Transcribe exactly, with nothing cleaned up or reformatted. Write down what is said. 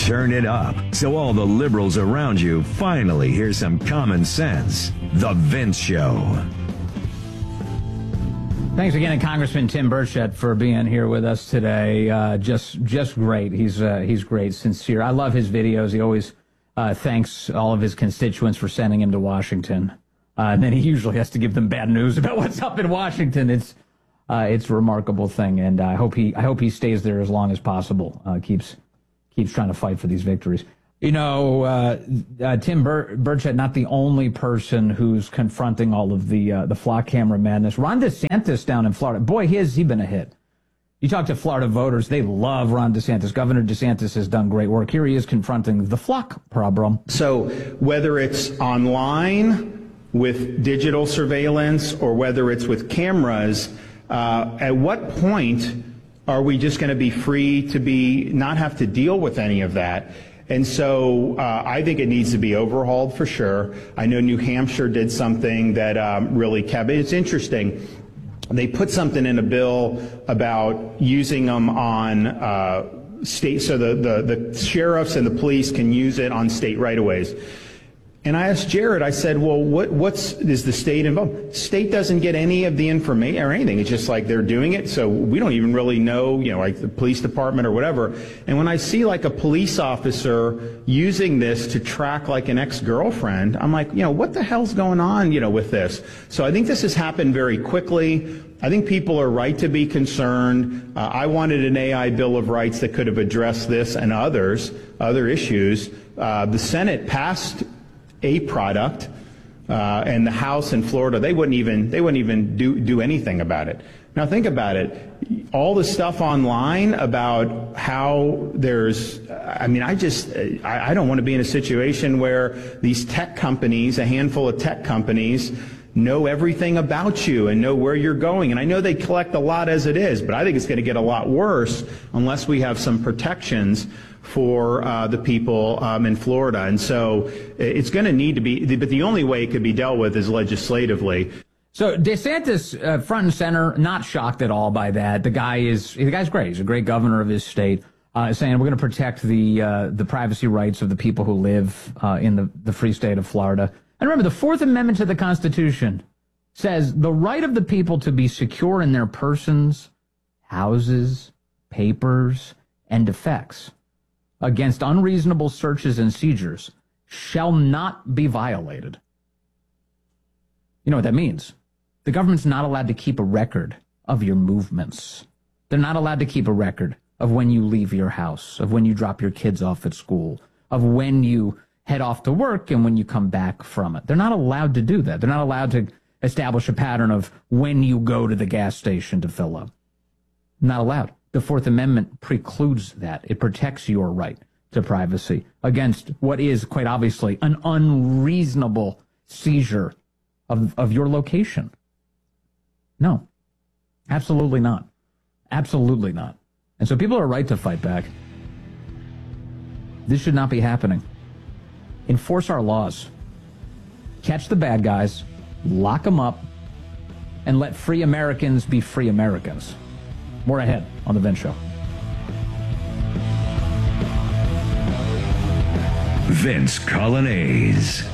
Turn it up so all the liberals around you finally hear some common sense. The Vince Show. Thanks again to Congressman Tim Burchett for being here with us today. Uh, just just great. He's uh, he's great, sincere. I love his videos. He always uh, thanks all of his constituents for sending him to Washington. Uh, and then he usually has to give them bad news about what's up in Washington. It's uh, it's a remarkable thing, and I hope he I hope he stays there as long as possible. Uh, keeps keeps trying to fight for these victories. You know, uh, uh, Tim Bur- Burchett, not the only person who's confronting all of the uh, the flock camera madness. Ron DeSantis down in Florida, boy, he has he been a hit. You talk to Florida voters, they love Ron DeSantis. Governor DeSantis has done great work. Here he is confronting the flock problem. So whether it's online with digital surveillance or whether it's with cameras, uh, at what point are we just going to be free to be not have to deal with any of that? And so uh, I think it needs to be overhauled for sure. I know New Hampshire did something that um, really kept it. It's interesting. They put something in a bill about using them on uh, state, so the, the, the sheriffs and the police can use it on state right-of-ways. And I asked Jared, I said, well, what, what's, is the state involved? State doesn't get any of the information or anything. It's just like they're doing it. So we don't even really know, you know, like the police department or whatever. And when I see like a police officer using this to track like an ex-girlfriend, I'm like, you know, what the hell's going on, you know, with this? So I think this has happened very quickly. I think people are right to be concerned. Uh, I wanted an A I Bill of Rights that could have addressed this and others, other issues. Uh, the Senate passed a product, uh, and the House in Florida, they wouldn't even they wouldn't even do do anything about it. Now think about it. All the stuff online about how there's, I mean, I just, I, I don't want to be in a situation where these tech companies, a handful of tech companies, know everything about you and know where you're going. And I know they collect a lot as it is, but I think it's going to get a lot worse unless we have some protections for uh, the people um, in Florida. And so it's going to need to be, but the only way it could be dealt with is legislatively. So DeSantis, uh, front and center, not shocked at all by that. The guy is, the guy's great. He's a great governor of his state, uh, saying we're going to protect the uh, the privacy rights of the people who live uh, in the, the free state of Florida. And remember, the Fourth Amendment to the Constitution says the right of the people to be secure in their persons, houses, papers, and effects against unreasonable searches and seizures shall not be violated. You know what that means? The government's not allowed to keep a record of your movements. They're not allowed to keep a record of when you leave your house, of when you drop your kids off at school, of when you head off to work and when you come back from it. They're not allowed to do that. They're not allowed to establish a pattern of when you go to the gas station to fill up. Not allowed. The Fourth Amendment precludes that. It protects your right to privacy against what is, quite obviously, an unreasonable seizure of, of your location. No, absolutely not. Absolutely not. And so people are right to fight back. This should not be happening. Enforce our laws. Catch the bad guys, lock them up, and let free Americans be free Americans. More ahead on The Vince Show. Vince Coglianese.